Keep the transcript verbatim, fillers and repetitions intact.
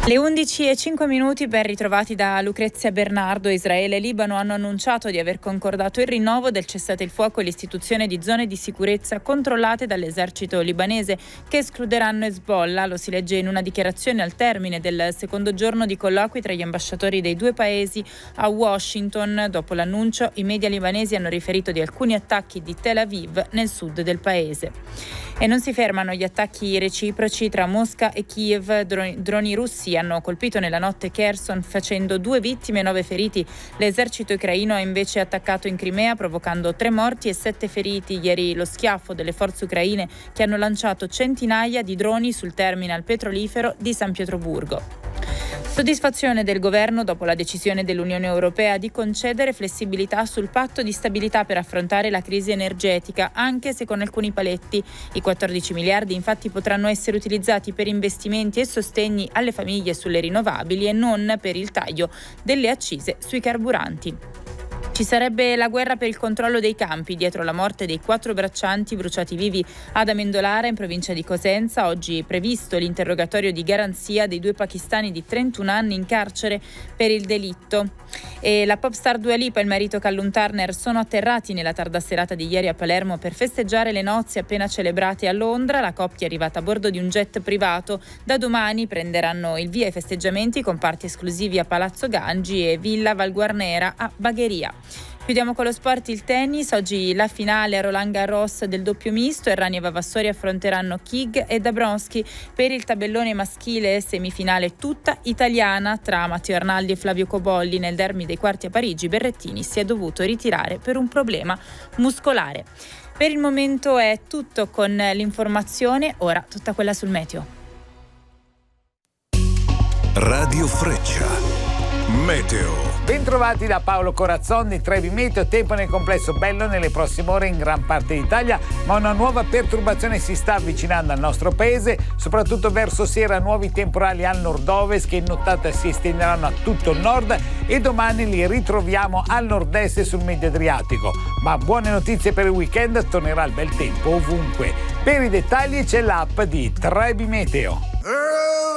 Le undici e cinque minuti ben ritrovati da Lucrezia Bernardo. Israele e Libano hanno annunciato di aver concordato il rinnovo del cessate il fuoco e l'istituzione di zone di sicurezza controllate dall'esercito libanese che escluderanno Hezbollah. Lo si legge in una dichiarazione al termine del secondo giorno di colloqui tra gli ambasciatori dei due paesi a Washington. Dopo l'annuncio, i media libanesi hanno riferito di alcuni attacchi di Tel Aviv nel sud del paese. E non si fermano gli attacchi reciproci tra Mosca e Kiev. Droni, droni russi hanno colpito nella notte Kherson facendo due vittime e nove feriti. L'esercito ucraino ha invece attaccato in Crimea provocando tre morti e sette feriti. Ieri lo schiaffo delle forze ucraine che hanno lanciato centinaia di droni sul terminal petrolifero di San Pietroburgo. Soddisfazione del governo dopo la decisione dell'Unione Europea di concedere flessibilità sul patto di stabilità per affrontare la crisi energetica, anche se con alcuni paletti. I quattordici miliardi infatti potranno essere utilizzati per investimenti e sostegni alle famiglie sulle rinnovabili e non per il taglio delle accise sui carburanti. Ci sarebbe la guerra per il controllo dei campi dietro la morte dei quattro braccianti bruciati vivi ad Amendolara in provincia di Cosenza. Oggi è previsto l'interrogatorio di garanzia dei due pakistani di trentuno anni in carcere per il delitto. E la popstar Dua Lipa e il marito Callum Turner sono atterrati nella tarda serata di ieri a Palermo per festeggiare le nozze appena celebrate a Londra. La coppia è arrivata a bordo di un jet privato. Da domani prenderanno il via ai festeggiamenti con party esclusivi a Palazzo Gangi e Villa Valguarnera a Bagheria. Chiudiamo con lo sport, il tennis. Oggi la finale a Roland Garros del doppio misto. Errani e Vavassori affronteranno Kig e Dabrowski. Per il tabellone maschile, semifinale tutta italiana tra Matteo Arnaldi e Flavio Cobolli. Nel derby dei quarti a Parigi, Berrettini si è dovuto ritirare per un problema muscolare. Per il momento è tutto con l'informazione, ora tutta quella sul meteo. Radio Freccia. Meteo. Bentrovati da Paolo Corazzon di Trevi Meteo. Tempo nel complesso bello nelle prossime ore in gran parte d'Italia, ma una nuova perturbazione si sta avvicinando al nostro paese, soprattutto verso sera nuovi temporali al nord-ovest che in nottata si estenderanno a tutto il nord e domani li ritroviamo al nord-est e sul medio Adriatico. Ma buone notizie per il weekend, tornerà il bel tempo ovunque. Per i dettagli c'è l'app di Trevi Meteo.